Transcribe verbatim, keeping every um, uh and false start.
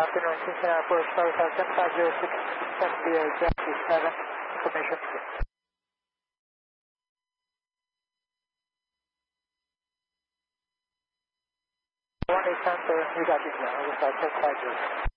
Afternoon, Cincinnati, South Southern five zero six seventy seven, information. one eight seven, we got you, over South five zero.